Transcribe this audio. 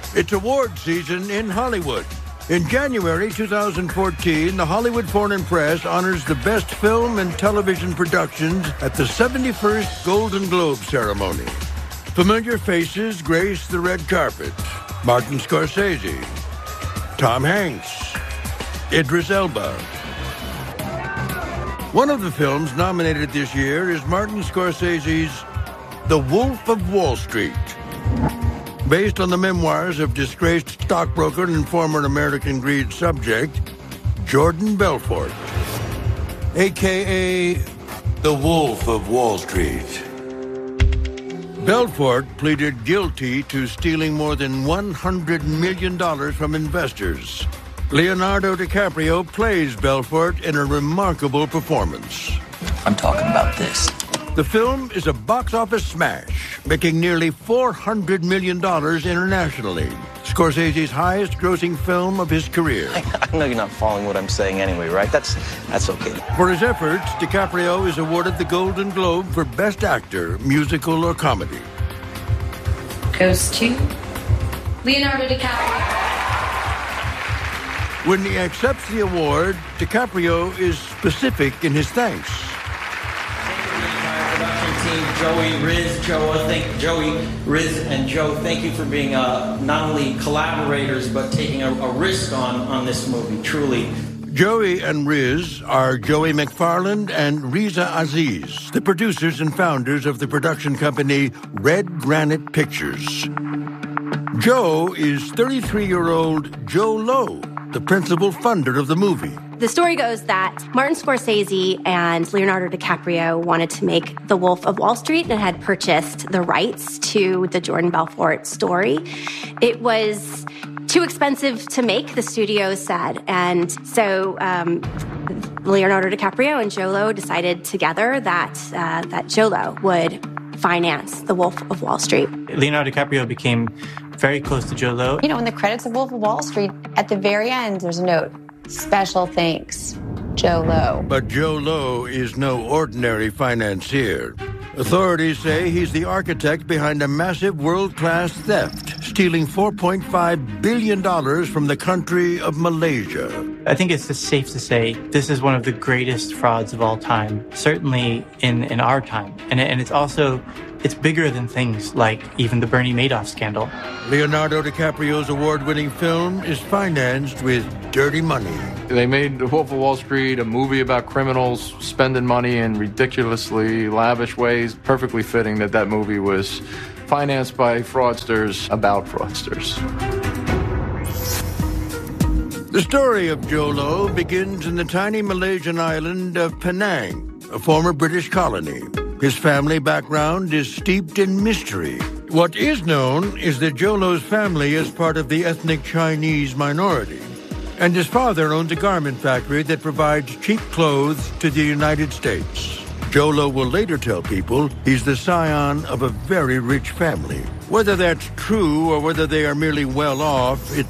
It's award season in Hollywood. In January 2014, the Hollywood Foreign Press honors the best film and television productions at the 71st Golden Globe ceremony. Familiar faces grace the red carpet. Martin Scorsese, Tom Hanks, Idris Elba. One of the films nominated this year is Martin Scorsese's The Wolf of Wall Street, based on the memoirs of disgraced stockbroker and former American greed subject, Jordan Belfort, a.k.a. the Wolf of Wall Street. Belfort pleaded guilty to stealing more than $100 million from investors. Leonardo DiCaprio plays Belfort in a remarkable performance. I'm talking about this. The film is a box office smash, making nearly $400 million internationally. Scorsese's highest-grossing film of his career. I know you're not following what I'm saying anyway, right? That's okay. For his efforts, DiCaprio is awarded the Golden Globe for Best Actor, Musical or Comedy. Goes to Leonardo DiCaprio. When he accepts the award, DiCaprio is specific in his thanks. Joey, Riz, and Joe, thank you for being not only collaborators, but taking a risk on this movie, truly. Joey and Riz are Joey McFarland and Riza Aziz, the producers and founders of the production company Red Granite Pictures. Joe is 33-year-old Joe Lowe, the principal funder of the movie. The story goes that Martin Scorsese and Leonardo DiCaprio wanted to make The Wolf of Wall Street and had purchased the rights to the Jordan Belfort story. It was too expensive to make, the studio said. And so Leonardo DiCaprio and Joe Lowe decided together that Joe Lowe would finance The Wolf of Wall Street. Leonardo DiCaprio became very close to Joe Lowe. You know, in the credits of Wolf of Wall Street, at the very end, there's a note. Special thanks, Joe Lowe. But Joe Lowe is no ordinary financier. Authorities say he's the architect behind a massive world-class theft, stealing $4.5 billion from the country of Malaysia. I think it's just safe to say this is one of the greatest frauds of all time, certainly in our time. And it's bigger than things like even the Bernie Madoff scandal. Leonardo DiCaprio's award-winning film is financed with dirty money. They made The Wolf of Wall Street, a movie about criminals spending money in ridiculously lavish ways. Perfectly fitting that movie was financed by fraudsters about fraudsters. The story of Joe Lowe begins in the tiny Malaysian island of Penang, a former British colony. His family background is steeped in mystery. What is known is that Joe Lowe's family is part of the ethnic Chinese minority, and his father owns a garment factory that provides cheap clothes to the United States. Joe Lowe will later tell people he's the scion of a very rich family. Whether that's true or whether they are merely well off, it's